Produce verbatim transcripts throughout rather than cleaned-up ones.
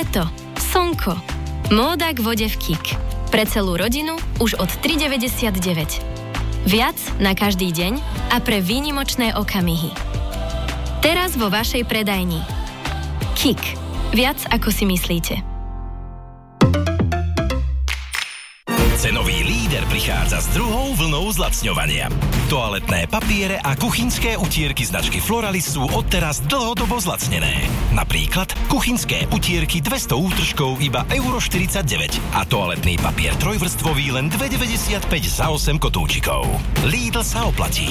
Leto, slnko, móda k vode v Kik. Pre celú rodinu už od tri deväťdesiatdeväť. Viac na každý deň a pre výnimočné okamihy. Teraz vo vašej predajni. Kik. Viac ako si myslíte. Cenový líder prichádza s druhou vlnou zlacňovania. Toaletné papiere a kuchynské utierky značky Floralis sú odteraz dlhodobo zlacnené. Napríklad kuchynské utierky dvesto útržkov iba euro štyridsaťdeväť a toaletný papier trojvrstvový len dva deväťdesiatpäť za osem kotúčikov. Lidl sa oplatí.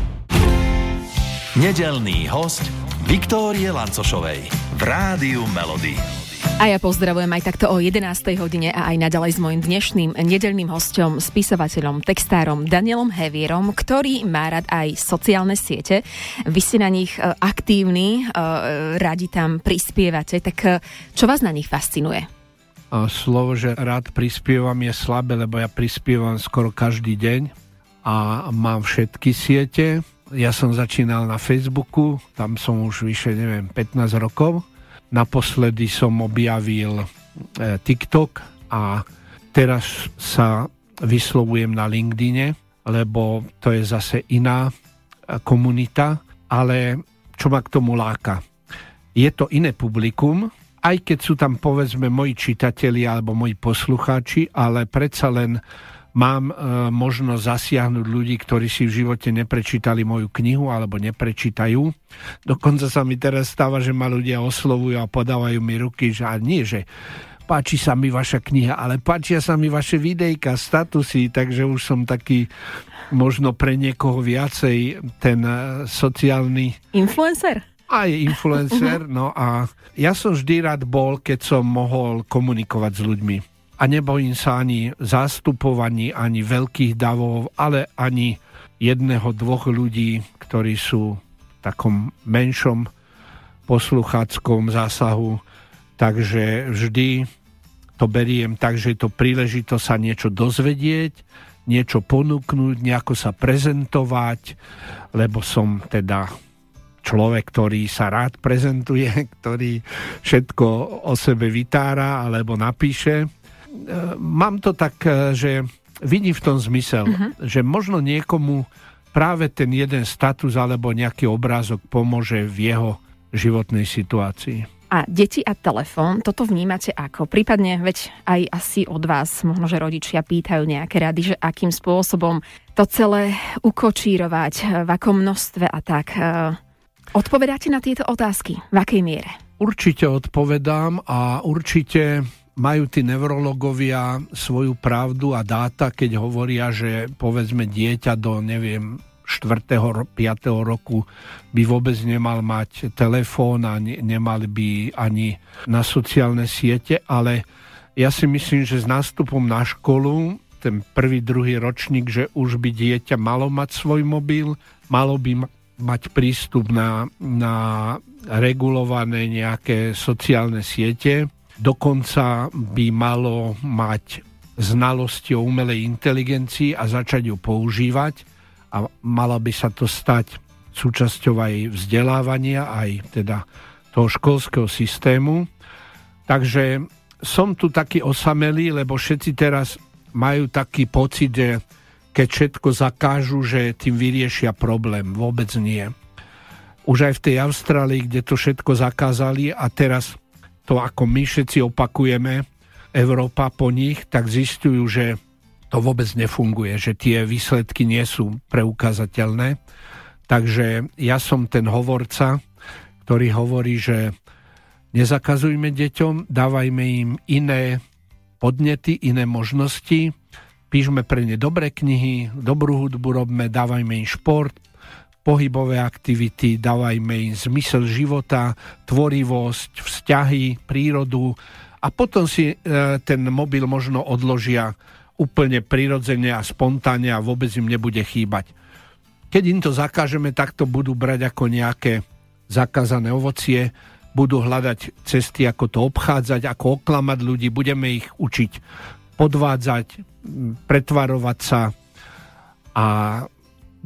Nedeľný host Viktórie Lancošovej v Rádiu Melody. A ja pozdravujem aj takto o jedenástej hodine a aj naďalej s mojím dnešným nedeľným hosťom, spisovateľom, textárom Danielom Hevierom, ktorý má rád aj sociálne siete. Vy ste na nich aktívni, radi tam prispievate, tak čo vás na nich fascinuje? Slovo, že rád prispievam je slabé, lebo ja prispievam skoro každý deň a mám všetky siete. Ja som začínal na Facebooku, tam som už vyše, neviem, pätnásť rokov. Naposledy som objavil e, TikTok a teraz sa vyslovujem na LinkedIne, lebo to je zase iná e, komunita, ale čo ma k tomu láka? Je to iné publikum, aj keď sú tam povedzme moji čitatelia alebo moji poslucháči, ale predsa len mám e, možnosť zasiahnuť ľudí, ktorí si v živote neprečítali moju knihu alebo neprečítajú. Dokonca sa mi teraz stáva, že ma ľudia oslovujú a podávajú mi ruky, že a nie, že páči sa mi vaša kniha, ale páčia sa mi vaše videjka, statusy, takže už som taký možno pre niekoho viacej ten e, sociálny... Influencer? Aj influencer, no a ja som vždy rád bol, keď som mohol komunikovať s ľuďmi. A nebojím sa ani zastupovaní, ani veľkých davov, ale ani jedného, dvoch ľudí, ktorí sú v takom menšom poslucháckom zásahu. Takže vždy to beriem tak, že je to príležitosť sa niečo dozvedieť, niečo ponúknuť, nejako sa prezentovať, lebo som teda človek, ktorý sa rád prezentuje, ktorý všetko o sebe vytára alebo napíše. Mám to tak, že vidím v tom zmysel, uh-huh. že možno niekomu práve ten jeden status alebo nejaký obrázok pomôže v jeho životnej situácii. A deti a telefón, toto vnímate ako? Prípadne, veď aj asi od vás, možno, že rodičia pýtajú nejaké rady, že akým spôsobom to celé ukočírovať, v akom množstve a tak. Odpovedáte na tieto otázky? V akej miere? Určite odpovedám a určite majú tí neurologovia svoju pravdu a dáta, keď hovoria, že povedzme dieťa do, neviem, štvrtého piateho roku by vôbec nemal mať telefón a ne, nemal by ani na sociálne siete, ale ja si myslím, že s nástupom na školu, ten prvý, druhý ročník, že už by dieťa malo mať svoj mobil, malo by mať prístup na, na regulované nejaké sociálne siete. Dokonca by malo mať znalosti o umelej inteligencii a začať ju používať a mala by sa to stať súčasťou aj vzdelávania, aj teda toho školského systému. Takže som tu taký osamelý, lebo všetci teraz majú taký pocit, že keď všetko zakážu, že tým vyriešia problém. Vôbec nie. Už aj v tej Austrálii, kde to všetko zakázali a teraz to, ako my všetci opakujeme, Európa po nich, tak zistujú, že to vôbec nefunguje, že tie výsledky nie sú preukázateľné. Takže ja som ten hovorca, ktorý hovorí, že nezakazujme deťom, dávajme im iné podnety, iné možnosti, píšme pre ne dobré knihy, dobrú hudbu robme, dávajme im šport, pohybové aktivity, dávajme im zmysel života, tvorivosť, vzťahy, prírodu a potom si e, ten mobil možno odložia úplne prirodzene a spontánne a vôbec im nebude chýbať. Keď im to zakážeme, tak to budú brať ako nejaké zakázané ovocie, budú hľadať cesty, ako to obchádzať, ako oklamať ľudí, budeme ich učiť podvádzať, pretvarovať sa a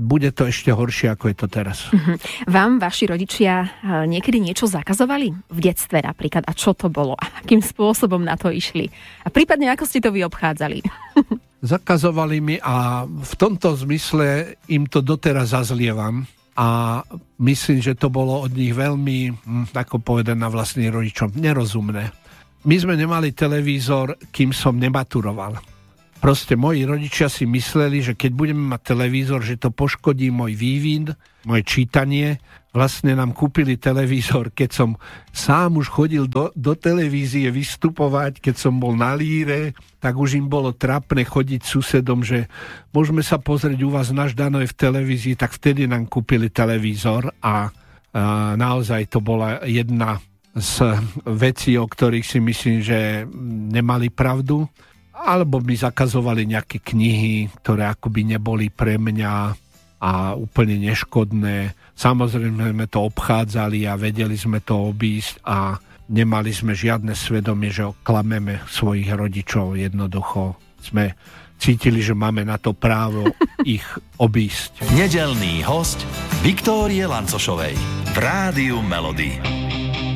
bude to ešte horšie, ako je to teraz. Uh-huh. Vám vaši rodičia niekedy niečo zakazovali? V detstve napríklad. A čo to bolo? A akým spôsobom na to išli? A prípadne, ako ste to vy obchádzali? Zakazovali mi a v tomto zmysle im to doteraz zazlievam. A myslím, že to bolo od nich veľmi, ako povedať na vlastných rodičom, nerozumné. My sme nemali televízor, kým som nematuroval. Proste moji rodičia si mysleli, že keď budeme mať televízor, že to poškodí môj vývin, moje čítanie. Vlastne nám kúpili televízor, keď som sám už chodil do, do televízie vystupovať, keď som bol na líre, tak už im bolo trápne chodiť susedom, že môžeme sa pozrieť u vás náš Dano je v televízii, tak vtedy nám kúpili televízor a, a naozaj to bola jedna z vecí, o ktorých si myslím, že nemali pravdu. Alebo mi zakazovali nejaké knihy, ktoré akoby neboli pre mňa a úplne neškodné. Samozrejme sme to obchádzali a vedeli sme to obísť a nemali sme žiadne svedomie, že oklameme svojich rodičov. Jednoducho sme cítili, že máme na to právo ich obísť. Nedeľný host Viktórie Lancošovej v Rádiu Melody.